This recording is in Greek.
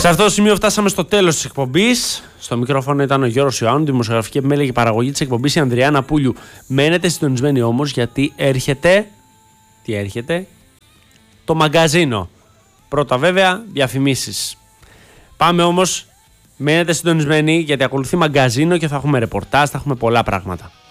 Σε αυτό το σημείο φτάσαμε στο τέλος της εκπομπής. Στο μικρόφωνο ήταν ο Γιώργος Ιωάννου, δημοσιογραφική επιμέλεια και παραγωγή της εκπομπής η Ανδριάννα Πούλιου. Μένετε συντονισμένοι όμως, γιατί έρχεται. Τι έρχεται? Το μαγκαζίνο. Πρώτα βέβαια διαφημίσεις. Πάμε όμως, μένετε συντονισμένοι, γιατί ακολουθεί μαγκαζίνο και θα έχουμε ρεπορτάζ, θα έχουμε πολλά πράγματα.